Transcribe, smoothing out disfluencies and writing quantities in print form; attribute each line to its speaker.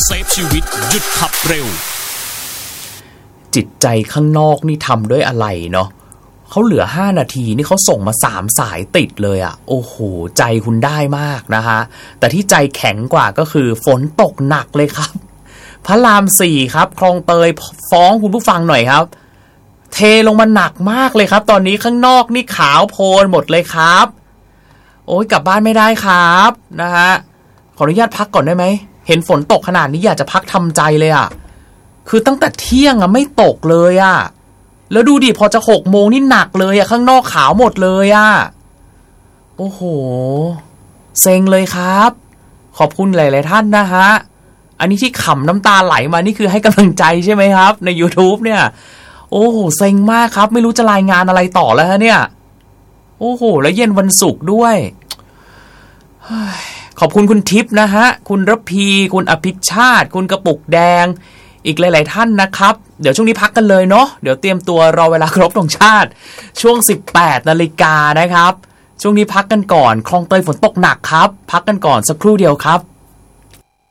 Speaker 1: เซฟชีวิตหยุดขับเร็ว
Speaker 2: จิตใจข้างนอกนี่ทำด้วยอะไรเนาะเขาเหลือ5นาทีนี่เขาส่งมา3สายติดเลยอ่ะโอ้โหใจคุณได้มากนะคะแต่ที่ใจแข็งกว่าก็คือฝนตกหนักเลยครับพระราม4ครับคลองเตยฟ้องคุณผู้ฟังหน่อยครับเทลงมาหนักมากเลยครับตอนนี้ข้างนอกนี่ขาวโพลนหมดเลยครับโอ้ยกลับบ้านไม่ได้ครับนะฮะขออนุญาตพักก่อนได้ไหมเห็นฝนตกขนาดนี้อยากจะพักทำใจเลยอ่ะคือตั้งแต่เที่ยงอ่ะไม่ตกเลยอ่ะแล้วดูดิพอจะ6 โมงนี่หนักเลยอ่ะข้างนอกขาวหมดเลยอ่ะโอ้โหเซ็งเลยครับขอบคุณหลายๆท่านนะฮะอันนี้ที่ขำน้ำตาไหลมานี่คือให้กำลังใจใช่ไหมครับใน YouTube เนี่ยโอ้โหเซ็งมากครับไม่รู้จะรายงานอะไรต่อแล้วฮะเนี่ยโอ้โหแล้วเย็นวันศุกร์ด้วยขอบคุณคุณทิพย์นะฮะคุณระพีคุณอภิชาติคุณกระปุกแดงอีกหลายๆท่านนะครับเดี๋ยวช่วงนี้พักกันเลยเนาะเดี๋ยวเตรียมตัวรอเวลาครบธงชาติช่วง 18 นาฬิกานะครับช่วงนี้พักกันก่อนคลองเตยฝนตกหนักครับพักกันก่อนสักครู่เดียวครับ